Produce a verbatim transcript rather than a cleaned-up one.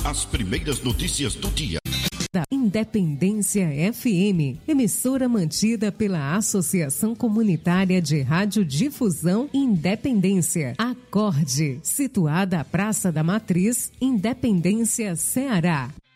as primeiras notícias do dia. Da Independência F M, emissora mantida pela Associação Comunitária de Radiodifusão Independência, Acorde, situada à Praça da Matriz, Independência, Ceará.